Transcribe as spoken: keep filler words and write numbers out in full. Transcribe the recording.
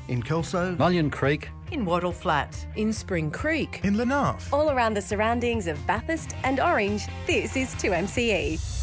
in Kelso, Mullion Creek, in Wattle Flat, in Spring Creek, in Lenarth. All around the surroundings of Bathurst and Orange, this is two M C E.